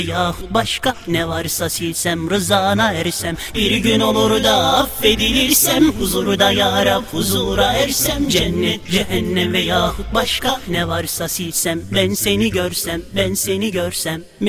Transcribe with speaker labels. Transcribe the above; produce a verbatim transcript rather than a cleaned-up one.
Speaker 1: Yahut başka ne varsa silsem, rızana ersem, bir gün olur da affedilirsem, huzurda ya Rab huzura ersem, cennet cehennem ve yahut başka ne varsa silsem, ben seni görsem, ben seni görsem.